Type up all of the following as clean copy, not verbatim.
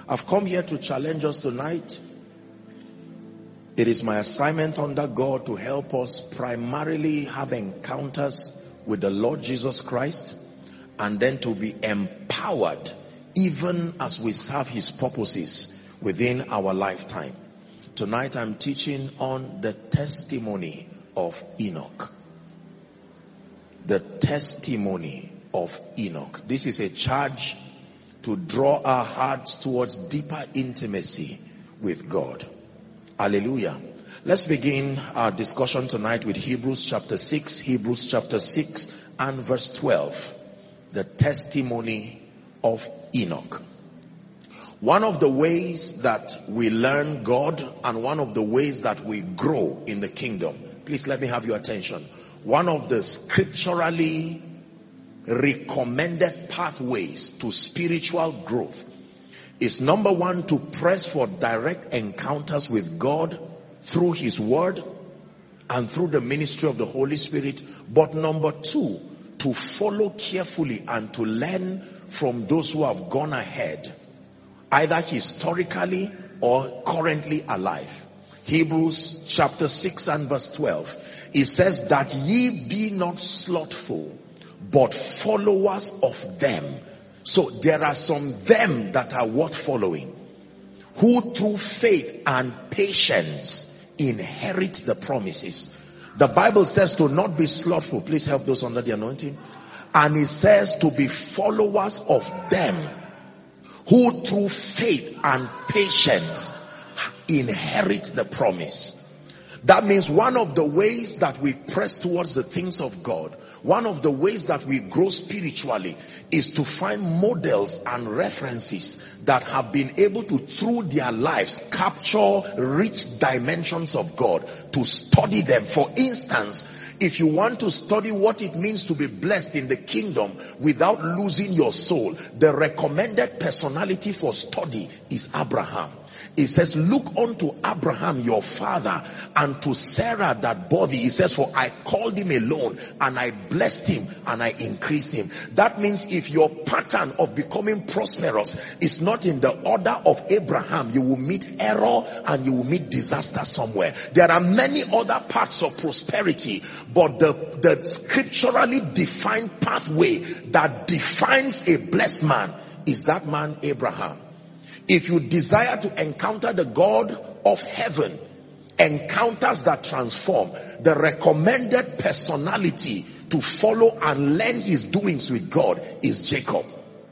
I've come here to challenge us tonight. It is my assignment under God to help us primarily have encounters with the Lord Jesus Christ, and then to be empowered even as we serve his purposes within our lifetime. Tonight I'm teaching on the testimony of Enoch. The testimony of Enoch. This is a charge to draw our hearts towards deeper intimacy with God. Hallelujah. Let's begin our discussion tonight with Hebrews chapter 6. Hebrews chapter 6 and verse 12. The testimony of Enoch. One of the ways that we learn God and one of the ways that we grow in the kingdom, please let me have your attention. One of the scripturally recommended pathways to spiritual growth is, number one, to press for direct encounters with God through his word and through the ministry of the Holy Spirit. But number two, to follow carefully and to learn from those who have gone ahead, either historically or currently alive. Hebrews chapter 6 and verse 12. It says that ye be not slothful, but followers of them. So there are some them that are worth following, who through faith and patience inherit the promises. The Bible says to not be slothful. Please help those under the anointing. And it says to be followers of them who through faith and patience inherit the promise. That means one of the ways that we press towards the things of God, one of the ways that we grow spiritually, is to find models and references that have been able to, through their lives, capture rich dimensions of God, to study them. For instance, if you want to study what it means to be blessed in the kingdom without losing your soul, the recommended personality for study is Abraham. It says, look unto Abraham your father and to Sarah that bore thee. It says, for I called him alone and I blessed him and I increased him. That means if your pattern of becoming prosperous is not in the order of Abraham, you will meet error and you will meet disaster somewhere. There are many other parts of prosperity, but the scripturally defined pathway that defines a blessed man is that man Abraham. If you desire to encounter the God of heaven, encounters that transform, the recommended personality to follow and learn his doings with God is Jacob.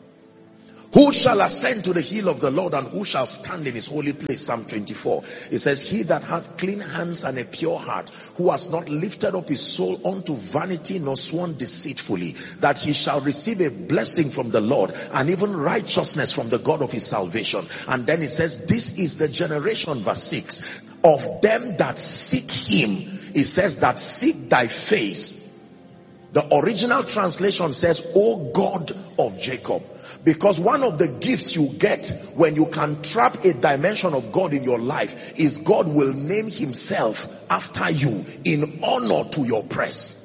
Who shall ascend to the hill of the Lord, and who shall stand in his holy place? Psalm 24. It says, he that hath clean hands and a pure heart, who has not lifted up his soul unto vanity, nor sworn deceitfully, that he shall receive a blessing from the Lord, and even righteousness from the God of his salvation. And then it says, this is the generation, verse 6, of them that seek him. It says that seek thy face. The original translation says, O God of Jacob. Because one of the gifts you get when you can trap a dimension of God in your life is God will name himself after you in honor to your press.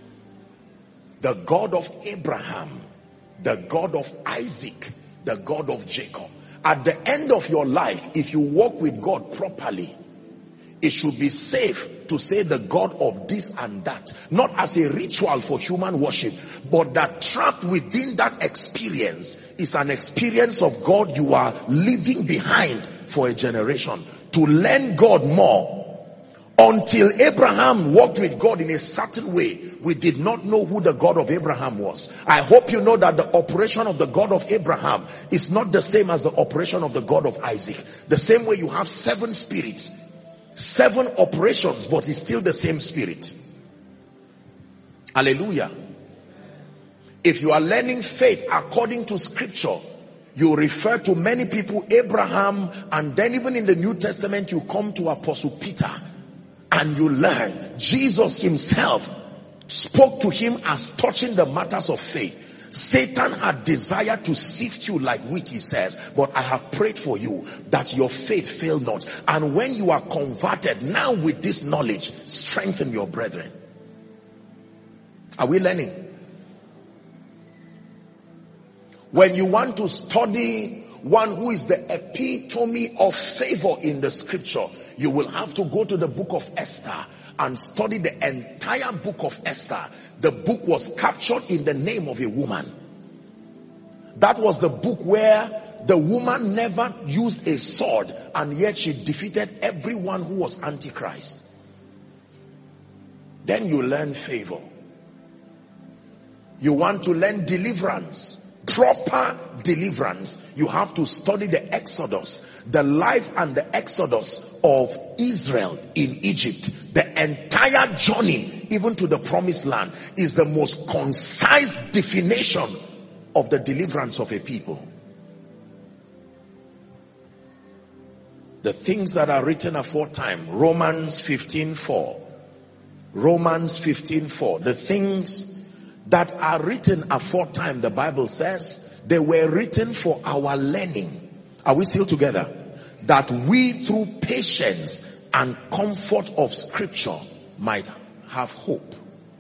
The God of Abraham, the God of Isaac, the God of Jacob. At the end of your life, if you walk with God properly, it should be safe to say the God of this and that, not as a ritual for human worship, but that trapped within that experience is an experience of God you are leaving behind for a generation. To learn God more. Until Abraham walked with God in a certain way, we did not know who the God of Abraham was. I hope you know that the operation of the God of Abraham is not the same as the operation of the God of Isaac. The same way you have 7 spirits, 7 operations, but it's still the same spirit. Hallelujah. If you are learning faith according to scripture, you refer to many people, Abraham, and then even in the New Testament you come to Apostle Peter and you learn. Jesus himself spoke to him as touching the matters of faith. Satan had desired to sift you like wheat, he says, but I have prayed for you that your faith fail not. And when you are converted, now with this knowledge, strengthen your brethren. Are we learning? When you want to study one who is the epitome of favor in the scripture, you will have to go to the book of Esther and study the entire book of Esther. The book was captured in the name of a woman. That was the book where the woman never used a sword, and yet she defeated everyone who was antichrist. Then you learn favor. You want to learn deliverance, proper deliverance. You have to study the Exodus, the life and the Exodus of Israel in Egypt. The entire journey, even to the promised land, is the most concise definition of the deliverance of a people. The things that are written aforetime, Romans 15:4. Romans 15:4. The things that are written aforetime, the Bible says, they were written for our learning. Are we still together? That we through patience and comfort of scripture might have hope.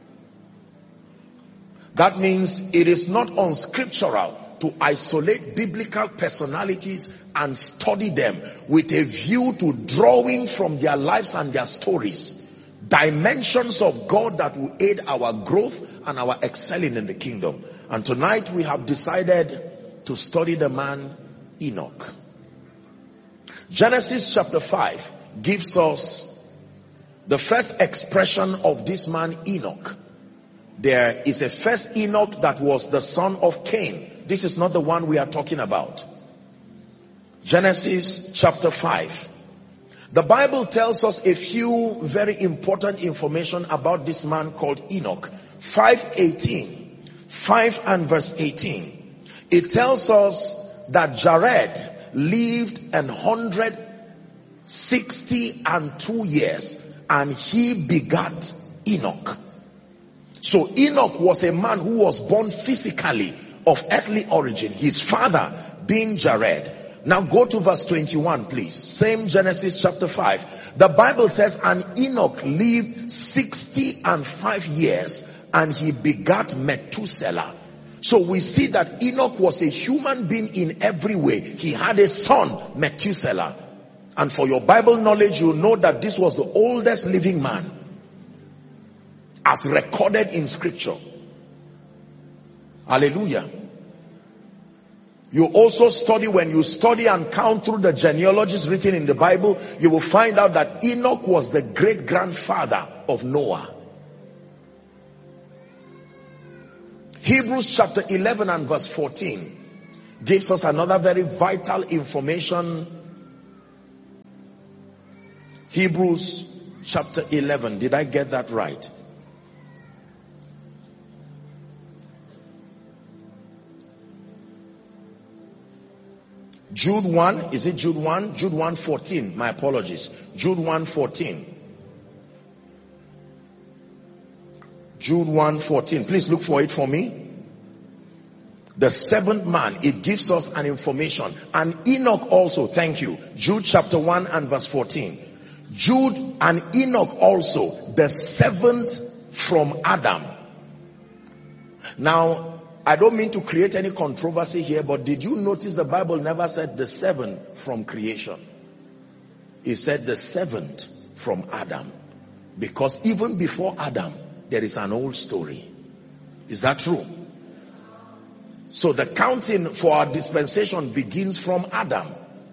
That means it is not unscriptural to isolate biblical personalities and study them with a view to drawing from their lives and their stories dimensions of God that will aid our growth and our excelling in the kingdom. And tonight we have decided to study the man Enoch. Genesis chapter 5 gives us the first expression of this man Enoch. There is a first Enoch that was the son of Cain. This is not the one we are talking about. Genesis chapter 5. The Bible tells us a few very important information about this man called Enoch. 5 and verse 18. It tells us that Jared lived 162 years and he begat Enoch. So Enoch was a man who was born physically of earthly origin, his father being Jared. Now go to verse 21, please. Same Genesis chapter 5. The Bible says, and Enoch lived 65 years and he begat Methuselah. So we see that Enoch was a human being in every way. He had a son, Methuselah. And for your Bible knowledge, you know that this was the oldest living man as recorded in scripture. Hallelujah. You also study, when you study and count through the genealogies written in the Bible, you will find out that Enoch was the great-grandfather of Noah. Hebrews chapter 11 and verse 14 gives us another very vital information. Hebrews chapter 11. Did I get that right? Jude 1, is it Jude 1? Jude 1:14, my apologies. Jude 1:14. Jude 1:14, please look for it for me. The seventh man, it gives us an information. And Enoch also, thank you. Jude chapter 1 and verse 14. Jude and Enoch also, the seventh from Adam. Now, I don't mean to create any controversy here, but did you notice the Bible never said the seventh from creation? It said the seventh from Adam. Because even before Adam, there is an old story. Is that true? So the counting for our dispensation begins from Adam.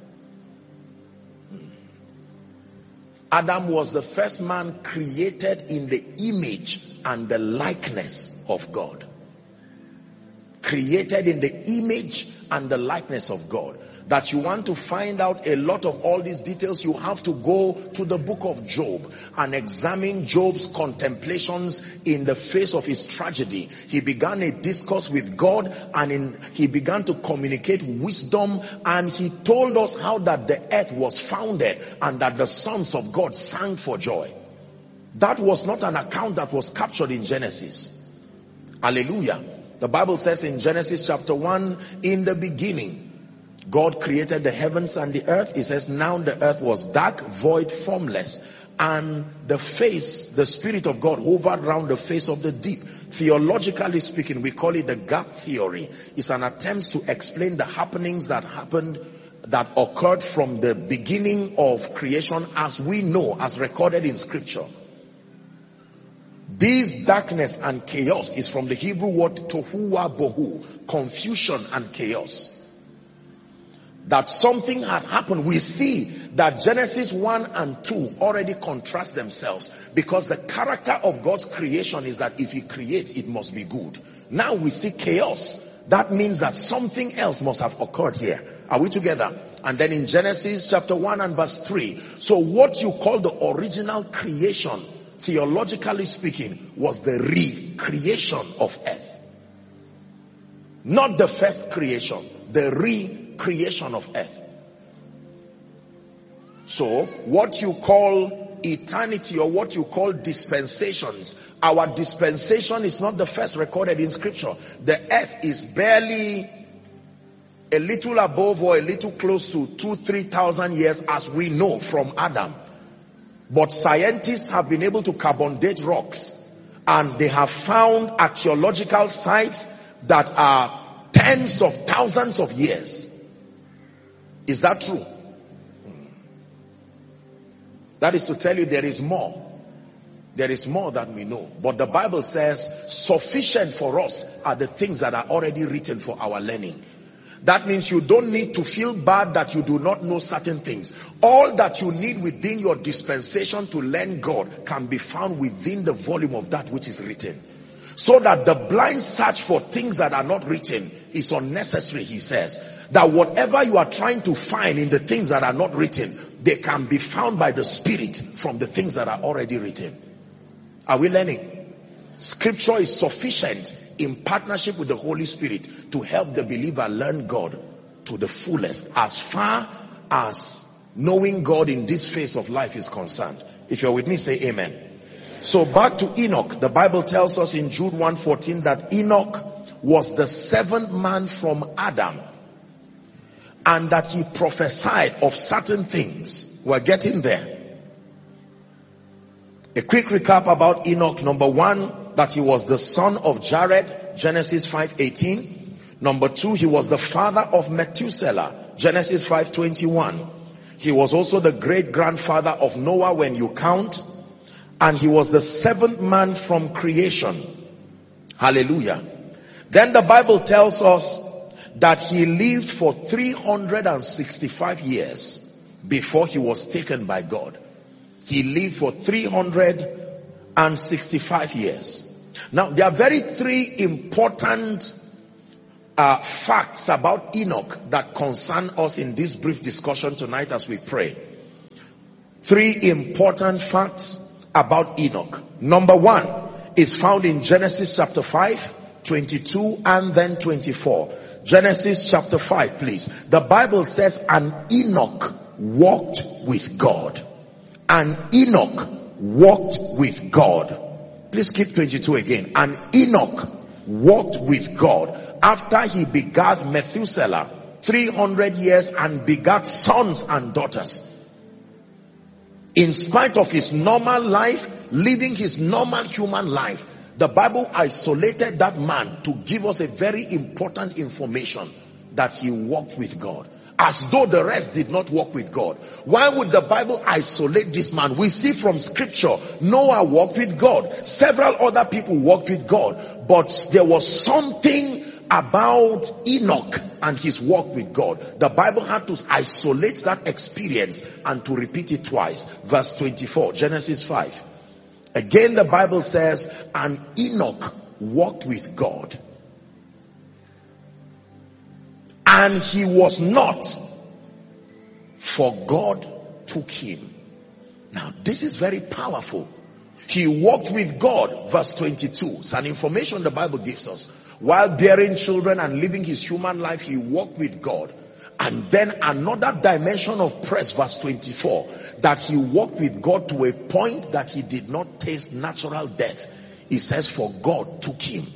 Adam was the first man created in the image and the likeness of God. Created in the image and the likeness of God. That you want to find out a lot of all these details, you have to go to the book of Job and examine Job's contemplations in the face of his tragedy. He began a discourse with God and he began to communicate wisdom, and he told us how that the earth was founded and that the sons of God sang for joy. That was not an account that was captured in Genesis. Hallelujah. The Bible says in Genesis chapter 1, in the beginning, God created the heavens and the earth. It says, now the earth was dark, void, formless, and the Spirit of God hovered around the face of the deep. Theologically speaking, we call it the gap theory. It's an attempt to explain the happenings that occurred from the beginning of creation as we know, as recorded in scripture. This darkness and chaos is from the Hebrew word tohu wa bohu, confusion and chaos. That something had happened. We see that Genesis 1 and 2 already contrast themselves, because the character of God's creation is that if he creates, it must be good. Now we see chaos. That means that something else must have occurred here. Are we together? And then in Genesis chapter 1 and verse 3. So what you call the original creation, theologically speaking, was the re-creation of earth. Not the first creation, the re-creation of earth. So what you call eternity, or what you call dispensations, our dispensation is not the first recorded in scripture. The earth is barely a little above or a little close to 2,000-3,000 years as we know from Adam. But scientists have been able to carbon date rocks, and they have found archaeological sites that are tens of thousands of years. Is that true? That is to tell you there is more. There is more than we know. But the Bible says sufficient for us are the things that are already written for our learning. That means you don't need to feel bad that you do not know certain things. All that you need within your dispensation to learn God can be found within the volume of that which is written. So that the blind search for things that are not written is unnecessary, he says. That whatever you are trying to find in the things that are not written, they can be found by the Spirit from the things that are already written. Are we learning? Scripture is sufficient in partnership with the Holy Spirit to help the believer learn God to the fullest, as far as knowing God in this phase of life is concerned. If you're with me, say amen. So back to Enoch. The Bible tells us in Jude 1:14 that Enoch was the seventh man from Adam, and that he prophesied of certain things. We're getting there. A quick recap about Enoch. Number one, that he was the son of Jared, Genesis 5:18. Number two, he was the father of Methuselah, Genesis 5:21. He was also the great grandfather of Noah when you count. And he was the seventh man from creation. Hallelujah. Then the Bible tells us that he lived for 365 years before he was taken by God. He lived for 365 years. Now, there are three important facts about Enoch that concern us in this brief discussion tonight as we pray. Three important facts about Enoch. Number one is found in Genesis chapter 5, 22 and then 24. Genesis chapter 5, please. The Bible says, and Enoch walked with God. And Enoch walked with God. Please keep 22 again. And Enoch walked with God after he begat Methuselah 300 years and begat sons and daughters. In spite of his normal life, living his normal human life, the Bible isolated that man to give us a very important information, that he walked with God. As though the rest did not walk with God. Why would the Bible isolate this man? We see from scripture, Noah walked with God. Several other people walked with God. But there was something about Enoch and his walk with God. The Bible had to isolate that experience and to repeat it twice. Verse 24, Genesis 5. Again the Bible says, and Enoch walked with God. And he was not, for God took him. Now this is very powerful. He walked with God, verse 22. It's an information the Bible gives us. While bearing children and living his human life, he walked with God. And then another dimension of praise, verse 24, that he walked with God to a point that he did not taste natural death. He says, for God took him.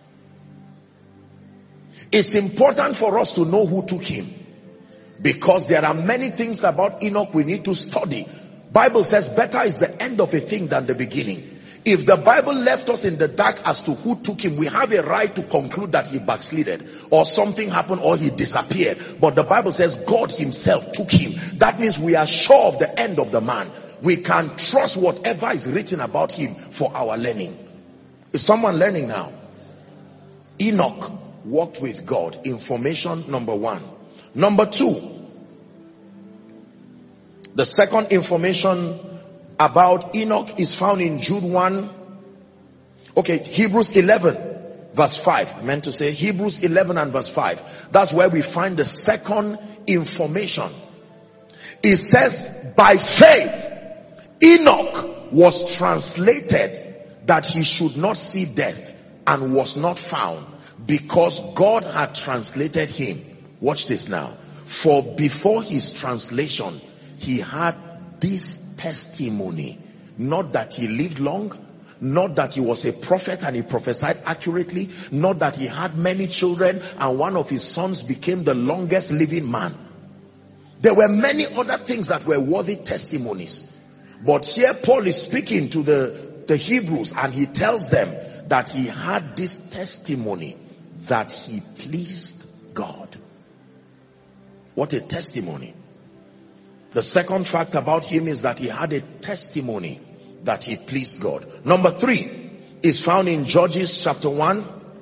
It's important for us to know who took him, because there are many things about Enoch we need to study. Bible says better is the end of a thing than the beginning. If the Bible left us in the dark as to who took him, we have a right to conclude that he backslided or something happened or he disappeared. But the Bible says God himself took him. That means we are sure of the end of the man. We can trust whatever is written about him for our learning. Is someone learning now? Enoch walked with God. Information number one. Number two, the second information about Enoch is found in Jude 1. Okay, Hebrews 11 verse 5. I meant to say Hebrews 11 and verse 5. That's where we find the second information. It says, by faith, Enoch was translated that he should not see death and was not found because God had translated him. Watch this now. For before his translation, he had this testimony, not that he lived long, not that he was a prophet and he prophesied accurately, not that he had many children and one of his sons became the longest living man. There were many other things that were worthy testimonies. But here Paul is speaking to the Hebrews and he tells them that he had this testimony that he pleased God. What a testimony. The second fact about him is that he had a testimony that he pleased God. Number three is found in Judges chapter 1.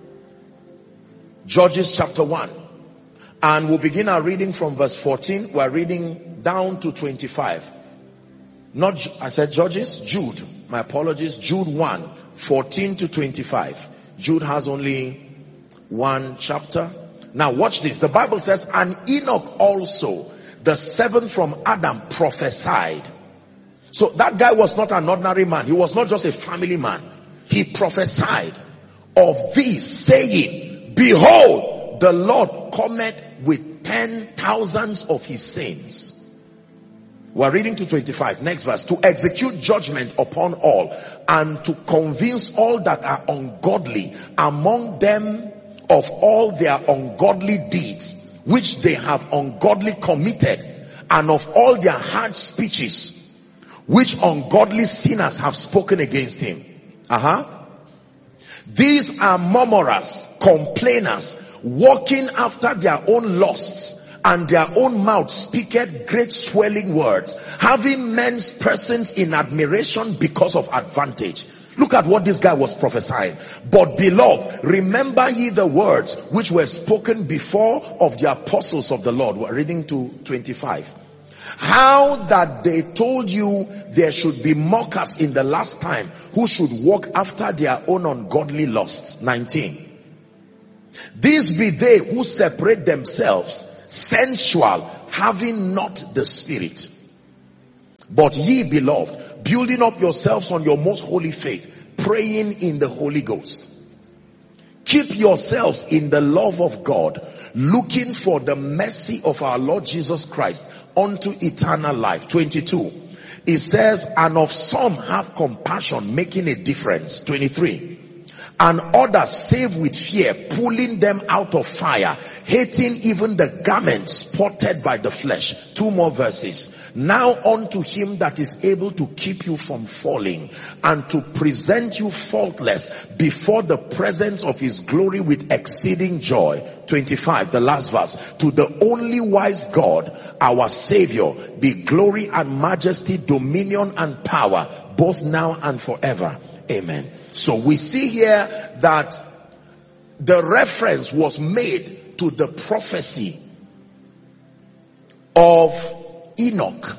Judges chapter 1. And we'll begin our reading from verse 14. We're reading down to 25. I said Judges? Jude. My apologies. Jude 1, 14 to 25. Jude has only one chapter. Now watch this. The Bible says, and Enoch also, the seventh from Adam, prophesied. So that guy was not an ordinary man. He was not just a family man. He prophesied of these, saying, behold, the Lord cometh with 10,000s of his saints. We're reading to 25. Next verse. To execute judgment upon all and to convince all that are ungodly among them of all their ungodly deeds which they have ungodly committed, and of all their hard speeches which ungodly sinners have spoken against him. These are murmurers, complainers, walking after their own lusts, and their own mouth speaketh great swelling words, having men's persons in admiration because of advantage. Look at what this guy was prophesying. But beloved, remember ye the words which were spoken before of the apostles of the Lord. We're reading to 25. How that they told you there should be mockers in the last time who should walk after their own ungodly lusts. 19. These be they who separate themselves, sensual, having not the Spirit. But ye, beloved, building up yourselves on your most holy faith, praying in the Holy Ghost. Keep yourselves in the love of God, looking for the mercy of our Lord Jesus Christ unto eternal life. 22. It says, and of some have compassion, making a difference. 23. And others save with fear, pulling them out of fire, hating even the garment spotted by the flesh. 2 more verses. Now unto him that is able to keep you from falling and to present you faultless before the presence of his glory with exceeding joy. 25, the last verse. To the only wise God, our Savior, be glory and majesty, dominion and power, both now and forever. Amen. So we see here that the reference was made to the prophecy of Enoch.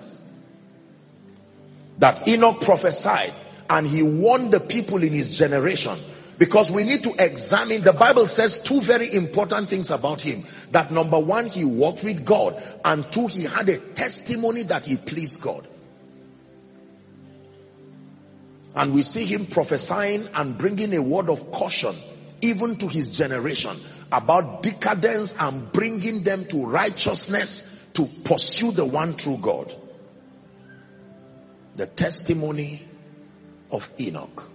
That Enoch prophesied and he warned the people in his generation. Because we need to examine, the Bible says 2 very important things about him. That number 1, he walked with God. And 2, he had a testimony that he pleased God. And we see him prophesying and bringing a word of caution even to his generation about decadence and bringing them to righteousness to pursue the one true God. The testimony of Enoch.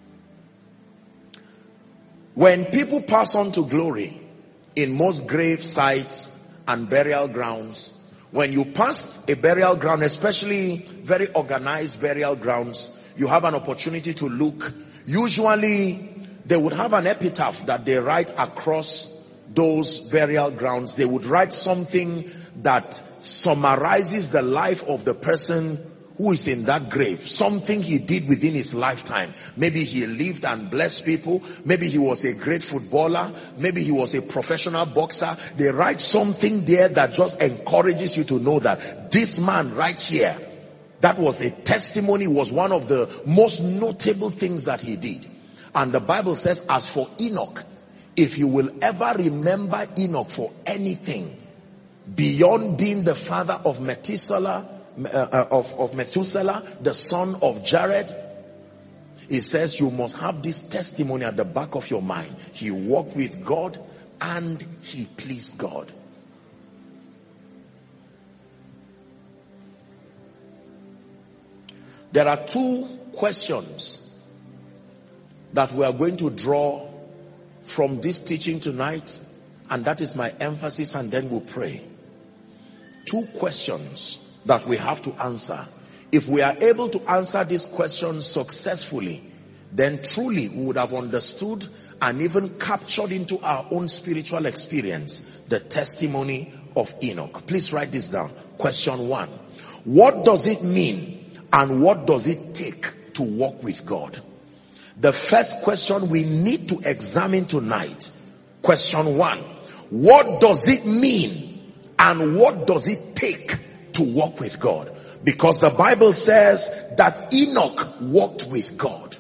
When people pass on to glory in most grave sites and burial grounds, When you pass a burial ground, especially very organized burial grounds, you have an opportunity to look. Usually, they would have an epitaph that they write across those burial grounds. They would write something that summarizes the life of the person who is in that grave. Something he did within his lifetime. Maybe he lived and blessed people. Maybe he was a great footballer. Maybe he was a professional boxer. They write something there that just encourages you to know that this man right here, that was a testimony, was one of the most notable things that he did. And the Bible says, as for Enoch, if you will ever remember Enoch for anything, beyond being the father of Methuselah, the son of Jared, it says you must have this testimony at the back of your mind. He walked with God and he pleased God. There are two questions that we are going to draw from this teaching tonight, and that is my emphasis, and then we'll pray. Two questions that we have to answer. If we are able to answer these questions successfully, then truly we would have understood and even captured into our own spiritual experience the testimony of Enoch. Please write this down. Question 1. What does it mean and what does it take to walk with God? The first question we need to examine tonight. Question 1. What does it mean and what does it take to walk with God? Because the Bible says that Enoch walked with God.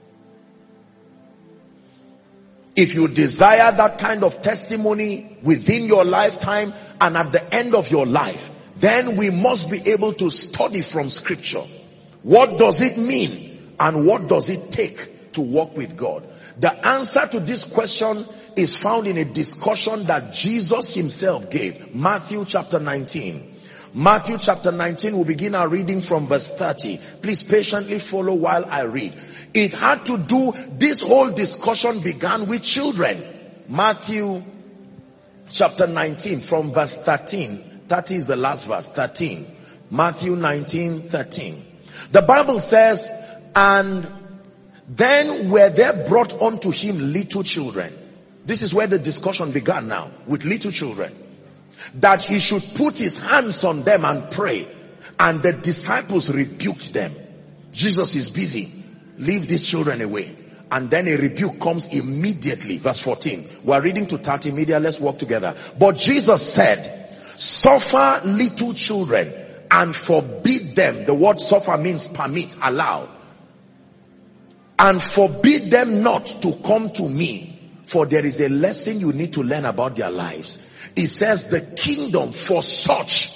If you desire that kind of testimony within your lifetime and at the end of your life, then we must be able to study from Scripture. What does it mean and what does it take to walk with God? The answer to this question is found in a discussion that Jesus himself gave. Matthew chapter 19. Matthew chapter 19, we'll begin our reading from verse 30. Please patiently follow while I read. It had to do, this whole discussion began with children. Matthew chapter 19 from verse 13. 30 is the last verse, 13. Matthew 19, 13. The Bible says, and then were there brought unto him little children. This is where the discussion began now, with little children. That he should put his hands on them and pray. And the disciples rebuked them. Jesus is busy. Leave these children away. And then a rebuke comes immediately. Verse 14. We are reading to 30 media. Let's walk together. But Jesus said, suffer little children and forbid them. The word suffer means permit, allow. And forbid them not to come to me. For there is a lesson you need to learn about their lives. It says the kingdom for such,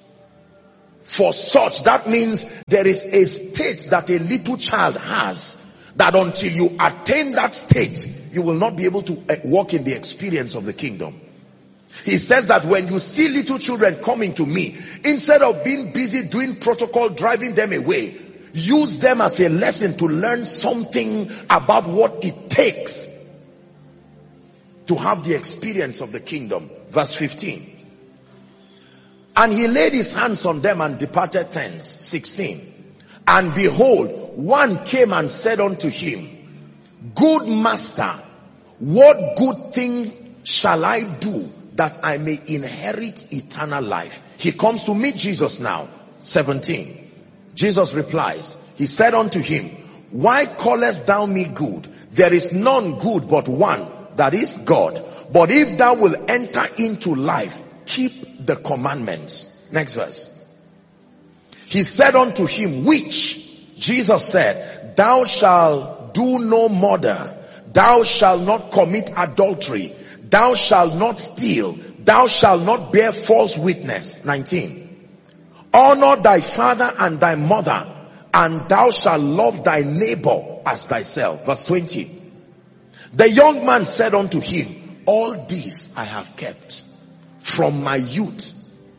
that means there is a state that a little child has, that until you attain that state, you will not be able to walk in the experience of the kingdom. He says that when you see little children coming to me, instead of being busy doing protocol, driving them away, use them as a lesson to learn something about what it takes to have the experience of the kingdom. Verse 15. And he laid his hands on them and departed thence. 16. And behold, one came and said unto him, Good master, what good thing shall I do that I may inherit eternal life? He comes to meet Jesus now. 17. Jesus replies, he said unto him, Why callest thou me good? There is none good but one, that is God. But if thou wilt enter into life, keep the commandments. Next verse. He said unto him, which? Jesus said, Thou shalt do no murder. Thou shalt not commit adultery. Thou shalt not steal. Thou shalt not bear false witness. 19. Honor thy father and thy mother, and thou shalt love thy neighbor as thyself. Verse 20. The young man said unto him, All these I have kept from my youth.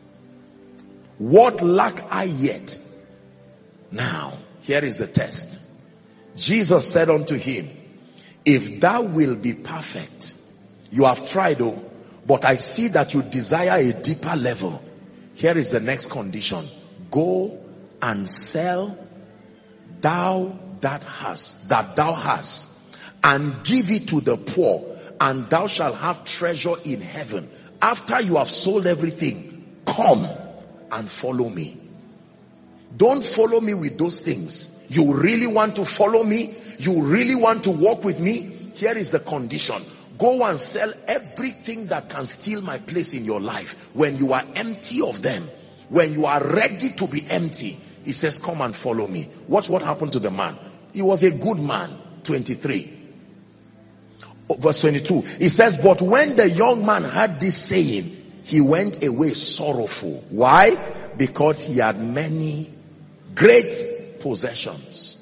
What lack I yet? Now, here is the test. Jesus said unto him, If thou wilt be perfect, you have tried, but I see that you desire a deeper level. Here is the next condition. Go and sell that thou hast, and give it to the poor, and thou shalt have treasure in heaven. After you have sold everything, come and follow me. Don't follow me with those things. You really want to follow me? You really want to walk with me? Here is the condition. Go and sell everything that can steal my place in your life. When you are empty of them, when you are ready to be empty, he says, come and follow me. Watch what happened to the man. He was a good man. 23. Verse 22. He says, but when the young man heard this saying, he went away sorrowful. Why? Because he had many great possessions.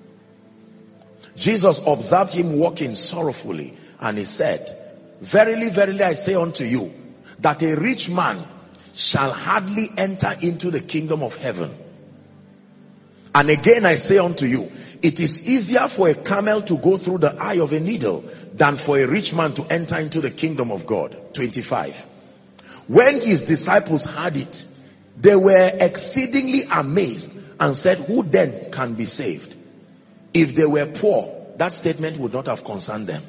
Jesus observed him walking sorrowfully, and he said, verily, verily, I say unto you, that a rich man shall hardly enter into the kingdom of heaven. And again I say unto you, it is easier for a camel to go through the eye of a needle than for a rich man to enter into the kingdom of God. 25. When his disciples heard it, they were exceedingly amazed and said, who then can be saved? If they were poor, that statement would not have concerned them.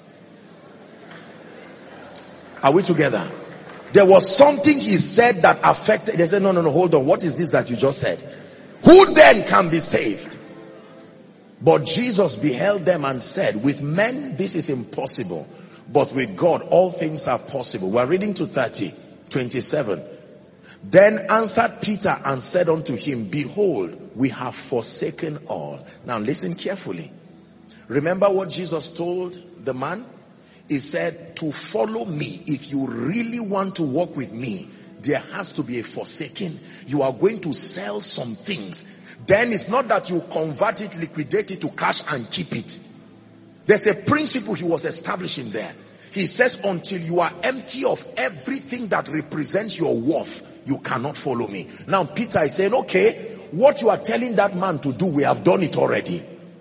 Are we together? There was something he said that affected. They said, no, hold on. What is this that you just said? Who then can be saved? But Jesus beheld them and said, with men this is impossible, but with God all things are possible. We're reading to 27. Then answered Peter and said unto him, behold, we have forsaken all. Now listen carefully. Remember what Jesus told the man? He said, to follow me, if you really want to walk with me, there has to be a forsaking. You are going to sell some things. Then it's not that you convert it, liquidate it to cash and keep it. There's a principle he was establishing there. He says, until you are empty of everything that represents your worth, you cannot follow me. Now Peter is saying, okay, what you are telling that man to do, we have done it already.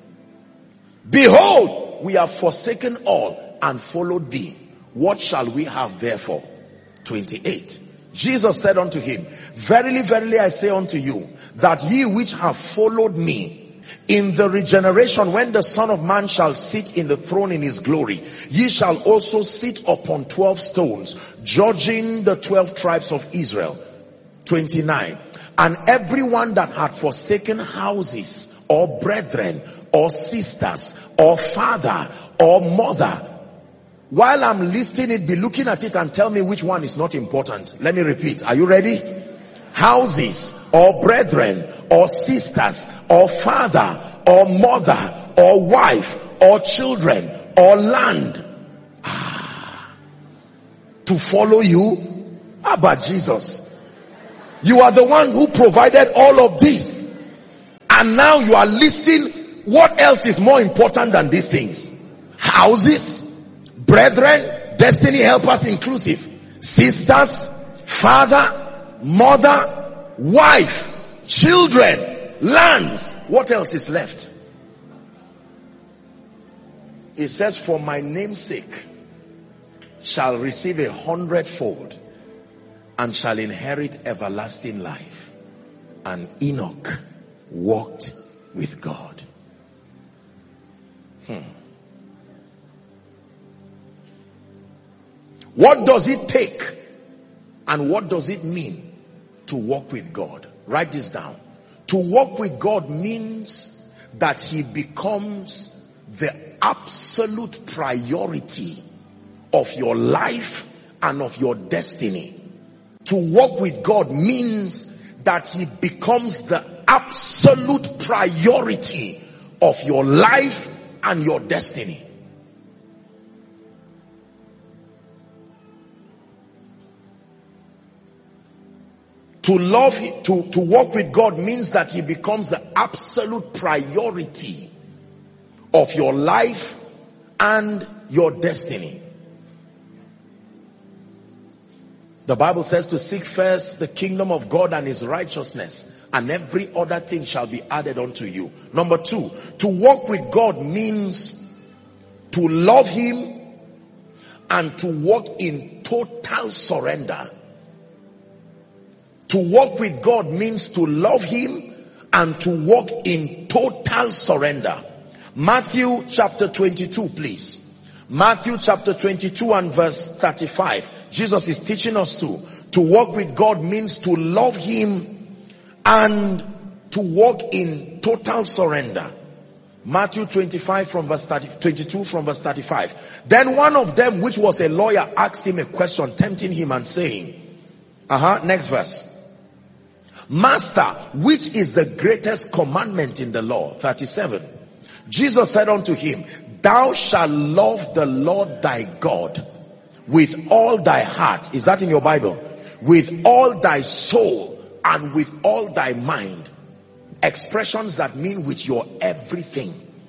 Behold, we have forsaken all and followed thee. What shall we have therefore? 28. Jesus said unto him, verily, verily, I say unto you, that ye which have followed me, in the regeneration, when the Son of Man shall sit in the throne in his glory, ye shall also sit upon 12 stones, judging the 12 tribes of Israel. 29. And everyone that had forsaken houses, or brethren, or sisters, or father, or mother. While I'm listing it, be looking at it and tell me which one is not important. Let me repeat. Are you ready? Houses, or brethren, or sisters, or father, or mother, or wife, or children, or land. To follow you? How about Jesus? You are the one who provided all of this. And now you are listing what else is more important than these things. Houses, brethren, destiny helpers inclusive, sisters, father, mother, wife, children, lands. What else is left? It says, for my name's sake shall receive 100-fold and shall inherit everlasting life. And Enoch walked with God. What does it take and what does it mean to walk with God? Write this down. To walk with God means that he becomes the absolute priority of your life and of your destiny. To walk with God means that he becomes the absolute priority of your life and your destiny. To walk with God means that he becomes the absolute priority of your life and your destiny. The Bible says to seek first the kingdom of God and his righteousness, and every other thing shall be added unto you. Number 2, to walk with God means to love him and to walk in total surrender. To walk with God means to love him and to walk in total surrender. Matthew chapter 22, please. Matthew chapter 22 and verse 35. Jesus is teaching us to walk with God means to love him and to walk in total surrender. Matthew 25 from verse 22 from verse 35. Then one of them, which was a lawyer, asked him a question, tempting him and saying, next verse. Master, which is the greatest commandment in the law? 37. Jesus said unto him, thou shalt love the Lord thy God with all thy heart. Is that in your Bible? With all thy soul and with all thy mind. Expressions that mean with your everything.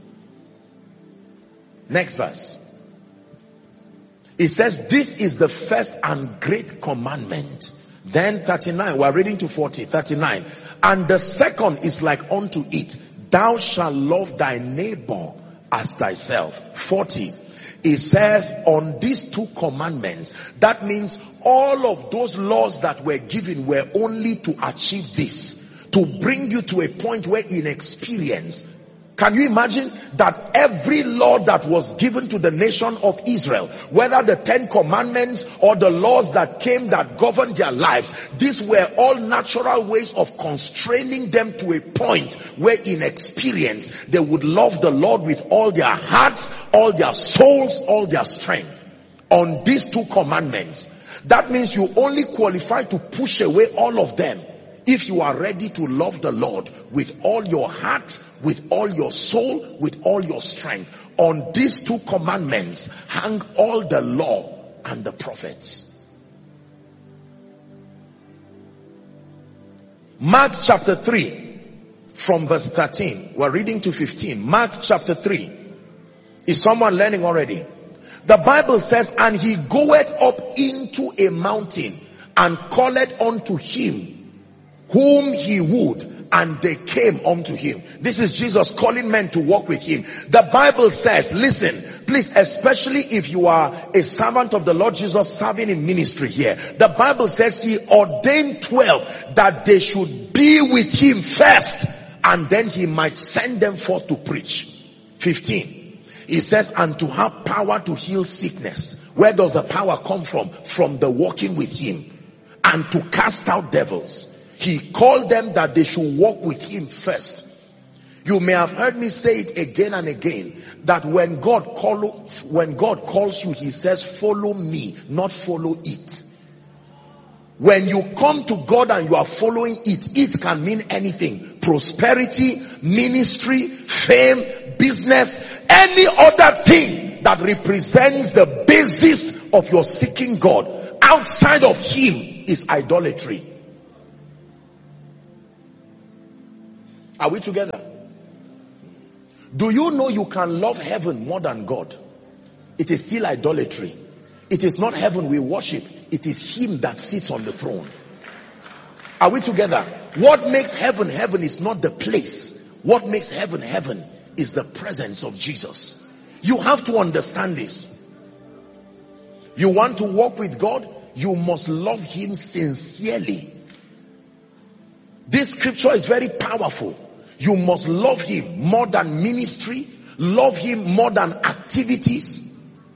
Next verse. It says, this is the first and great commandment. Then 39, we are reading to 40, 39. And the second is like unto it, thou shalt love thy neighbor as thyself. 40. It says, on these two commandments, that means all of those laws that were given were only to achieve this. To bring you to a point where in experience, can you imagine that every law that was given to the nation of Israel, whether the 10 commandments or the laws that came that governed their lives, these were all natural ways of constraining them to a point where in experience they would love the Lord with all their hearts, all their souls, all their strength. On these two commandments, that means you only qualify to push away all of them if you are ready to love the Lord with all your heart, with all your soul, with all your strength. On these two commandments hang all the law and the prophets. Mark chapter 3 from verse 13. We're reading to 15. Mark chapter 3. Is someone learning already? The Bible says, and he goeth up into a mountain and calleth unto him whom he would, and they came unto him. This is Jesus calling men to walk with him. The Bible says, listen, please, especially if you are a servant of the Lord Jesus serving in ministry here. The Bible says he ordained 12 that they should be with him first, and then he might send them forth to preach. 15. He says, and to have power to heal sickness. Where does the power come from? From the walking with him. And to cast out devils. He called them that they should walk with him first. You may have heard me say it again and again, that when God calls you, he says, follow me, not follow it. When you come to God and you are following it, it can mean anything. Prosperity, ministry, fame, business, any other thing that represents the basis of your seeking God. Outside of him is idolatry. Are we together? Do you know you can love heaven more than God? It is still idolatry. It is not heaven we worship. It is him that sits on the throne. Are we together? What makes heaven heaven is not the place. What makes heaven heaven is the presence of Jesus. You have to understand this. You want to walk with God? You must love him sincerely. This scripture is very powerful. You must love him more than ministry, love him more than activities.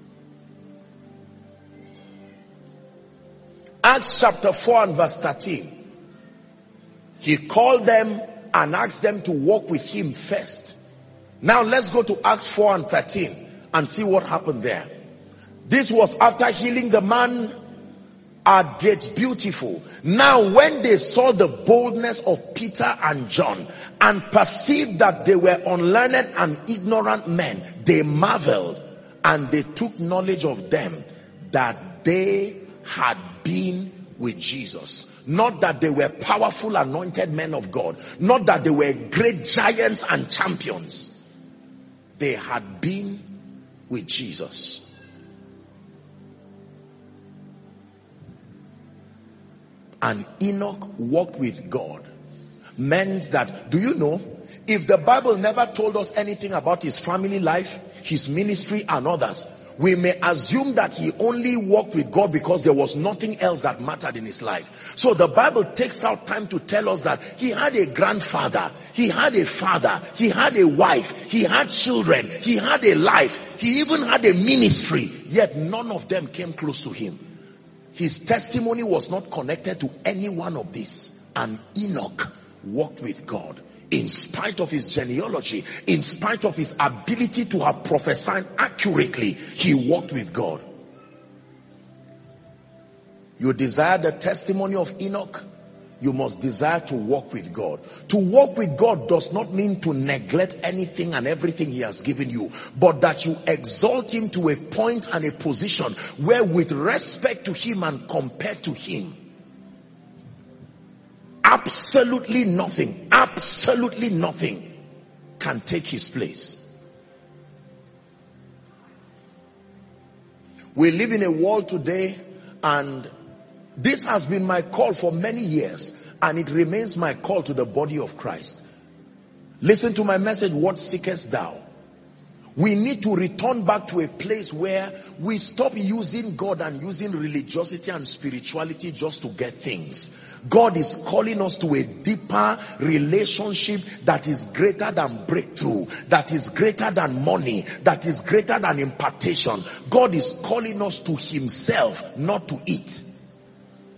Acts chapter 4 and verse 13. He called them and asked them to walk with him first. Now let's go to Acts 4 and 13 and see what happened there. This was after healing the man at Gate Beautiful. Now when they saw the boldness of Peter and John and perceived that they were unlearned and ignorant men, they marveled, and they took knowledge of them that they had been with Jesus. Not that they were powerful anointed men of God, not that they were great giants and champions. They had been with Jesus. And Enoch walked with God meant that, do you know, if the Bible never told us anything about his family life, his ministry and others, we may assume that he only walked with God because there was nothing else that mattered in his life. So the Bible takes out time to tell us that he had a grandfather, he had a father, he had a wife, he had children, he had a life, he even had a ministry, yet none of them came close to him. His testimony was not connected to any one of these. And Enoch walked with God. In spite of his genealogy, in spite of his ability to have prophesied accurately, he walked with God. You desire the testimony of Enoch, you must desire to walk with God. To walk with God does not mean to neglect anything and everything he has given you, but that you exalt him to a point and a position where, with respect to him and compared to him, absolutely nothing can take his place. We live in a world today, and this has been my call for many years, and it remains my call to the body of Christ. Listen to my message, what seekest thou? We need to return back to a place where we stop using God and using religiosity and spirituality just to get things. God is calling us to a deeper relationship that is greater than breakthrough, that is greater than money, that is greater than impartation. God is calling us to himself, not to it.